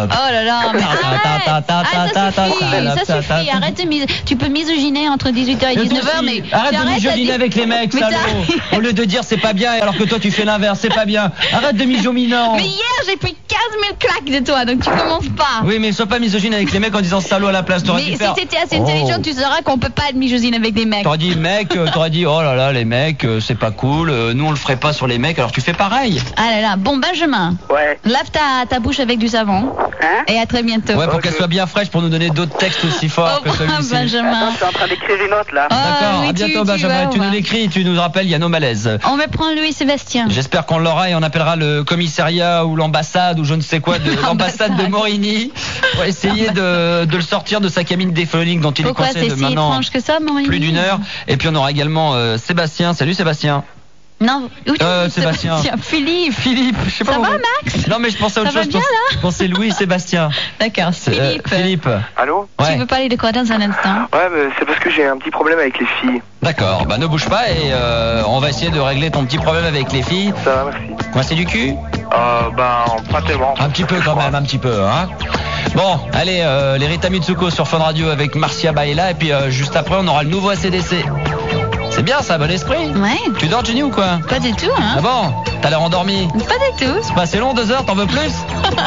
Oh là là, mais arrête. Ça suffit. Arrête de tu peux misogyner entre 18h et 19h, mais arrête de misogyner avec les mecs, salaud. Au lieu de dire c'est pas bien, alors que toi tu fais l'inverse, c'est pas bien. Arrête de misogyner. Mais hier j'ai pris 15 000 claques de toi, donc tu commences pas. Oui, mais sois pas misogyne avec les mecs en disant salaud à la place. Mais si t'étais assez intelligent, tu sauras qu'on peut pas être misogyne avec des mecs. T'aurais dit mec, t'aurais dit oh là là les mecs, c'est pas cool. Nous on le ferait pas sur les mecs, alors tu fais pareil. Ah là là, bon Benjamin. Ouais. Lave ta bouche avec du savon. Hein? Et à très bientôt. Ouais, pour qu'elle soit bien fraîche pour nous donner d'autres textes aussi forts que celui-ci. Benjamin. Attends, je suis en train d'écrire une note là. D'accord, oui, à bientôt Benjamin. Tu nous l'écris, tu nous rappelles, il y a nos malaises. On va prendre Louis-Sébastien. J'espère qu'on l'aura et on appellera le commissariat ou l'ambassade ou je ne sais quoi de l'ambassade de Morigny pour essayer de le sortir de sa cabine téléphonique dont il est coincé de maintenant étrange que ça, Morigny plus d'une heure. Et puis on aura également Sébastien. Salut Sébastien. Non, Sébastien. Philippe, je sais pas. Ça va, Max? Non, mais je pensais à autre chose. Bien, là je pensais Louis Sébastien. D'accord, Philippe. Allô? Ouais. Tu veux parler de quoi dans un instant? Ouais, mais c'est parce que j'ai un petit problème avec les filles. D'accord, bah ne bouge pas et on va essayer de régler ton petit problème avec les filles. Ça va, merci. Moi, c'est du cul? Pas tellement. Un petit peu quand même, un petit peu, hein. Bon, allez, les Rita Mitsuko sur Fun Radio avec Marcia Baila et puis juste après, on aura le nouveau ACDC. C'est bien ça, bon esprit. Ouais. Tu dors, Jenny, ou quoi? Pas du tout, hein. Ah bon? T'as l'air endormi? Pas du tout. C'est pas assez long, 2 heures, t'en veux plus?